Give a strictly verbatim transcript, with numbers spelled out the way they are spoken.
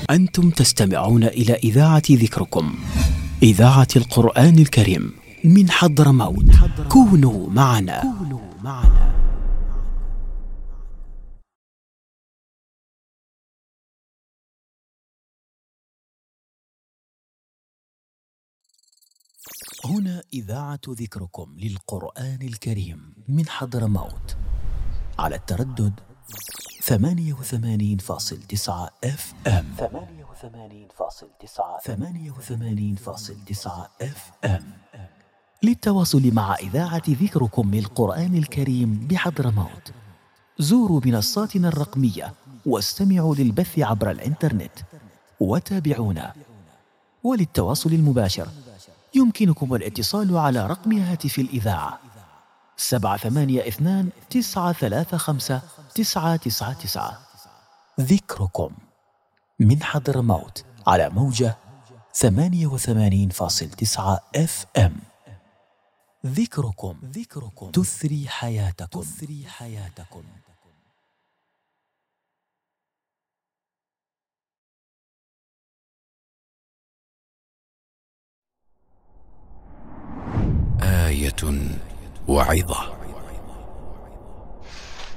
أنتم تستمعون إلى إذاعة ذكركم، إذاعة القرآن الكريم من حضرموت. كونوا معنا. هنا إذاعة ذكركم للقرآن الكريم من حضرموت على التردد ثمانية وثمانين فاصل تسعة اف ام ثمانية وثمانين فاصل تسعة ثمانية وثمانين فاصل تسعة اف ام. للتواصل مع إذاعة ذكركم للقرآن الكريم بحضرموت زوروا منصاتنا الرقمية واستمعوا للبث عبر الإنترنت وتابعونا. وللتواصل المباشر يمكنكم الاتصال على رقم هاتف الإذاعة سبعة ثمانية اثنان تسعة ثلاثة خمسة تسعة تسعة تسعة. ذكركم من حضرموت على موجة ثمانية وثمانين فاصل تسعة اف ام. ذكركم ذكركم تثري حياتكم تثري حياتكم. آية وعظة.